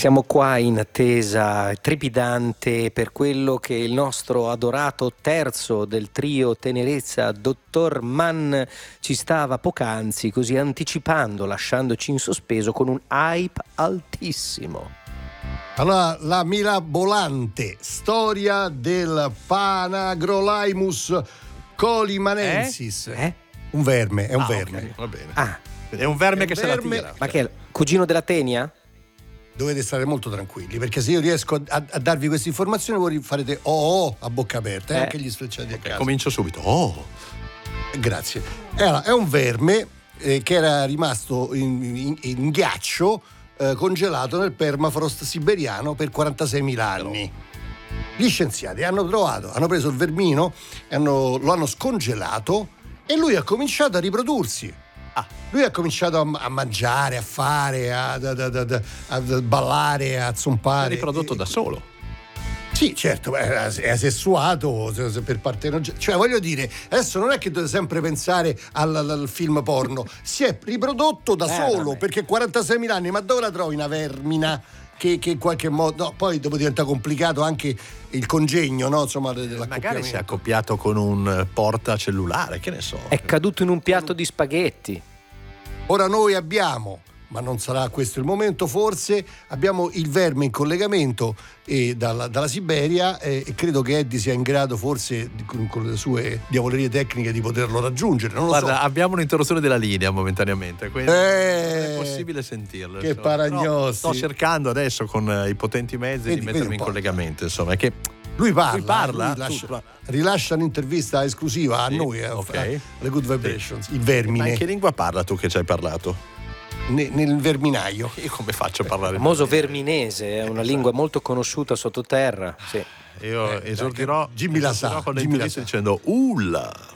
Siamo qua in attesa trepidante per quello che il nostro adorato terzo del trio Tenerezza, dottor Mann, ci stava poc'anzi così anticipando, lasciandoci in sospeso con un hype altissimo. Allora, la mirabolante storia del Panagrolaimus colimanensis. Un verme, è un verme. Okay, va bene. È un verme che se la tira. Ma che è il cugino della tenia? Dovete stare molto tranquilli, perché se io riesco a darvi queste informazioni voi farete a bocca aperta, anche gli sfrecciati a casa. Comincio subito. Grazie. È un verme che era rimasto in ghiaccio, congelato nel permafrost siberiano per 46.000 anni. Gli scienziati hanno preso il vermino, lo hanno scongelato e lui ha cominciato a riprodursi. Lui ha cominciato a mangiare, a fare, a ballare, a zompare. Si è riprodotto da solo. Sì, certo, è asessuato per partenogenico. Cioè, voglio dire, adesso non è che dovete sempre pensare al film porno. Si è riprodotto da solo, perché 46.000 anni, ma dove la trovi una vermina che in qualche modo... No, poi dopo diventa complicato anche il congegno, no? Insomma, magari si è accoppiato con un portacellulare, che ne so. È caduto in un piatto di spaghetti. Ora noi abbiamo, ma non sarà questo il momento forse, abbiamo il verme in collegamento dalla Siberia e credo che Eddie sia in grado forse con le sue diavolerie tecniche di poterlo raggiungere. Non lo so. Abbiamo un'interruzione della linea momentaneamente, quindi non è possibile sentirlo. Che paragnossi. Sto cercando adesso con i potenti mezzi di mettermi in collegamento, insomma, che lui parla. Rilascia un'intervista esclusiva a noi, le Good Vibrations, il vermine. Ma in che lingua parla tu che ci hai parlato? Nel verminaio. Io come faccio a parlare? Il famoso verminese è una lingua molto conosciuta sottoterra. Sì. Io esordirò Jimmy la sa con l'intervista dicendo Ulla.